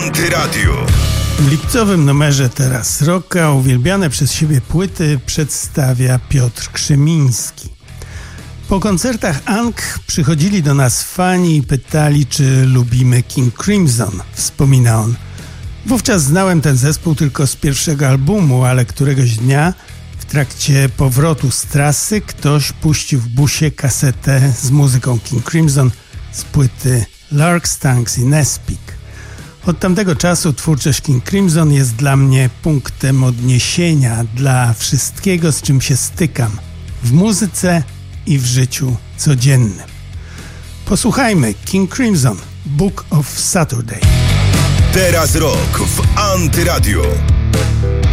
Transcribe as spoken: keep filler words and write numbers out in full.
Antyradio. W lipcowym numerze Teraz Rocka uwielbiane przez siebie płyty przedstawia Piotr Krzemiński. Po koncertach Ankh przychodzili do nas fani i pytali, czy lubimy King Crimson, wspomina on. Wówczas znałem ten zespół tylko z pierwszego albumu, ale któregoś dnia w trakcie powrotu z trasy ktoś puścił w busie kasetę z muzyką King Crimson z płyty Larks, Tongues i Nespik. Od tamtego czasu twórczość King Crimson jest dla mnie punktem odniesienia dla wszystkiego, z czym się stykam w muzyce i w życiu codziennym. Posłuchajmy King Crimson, Book of Saturday. Teraz Rock w Antyradio.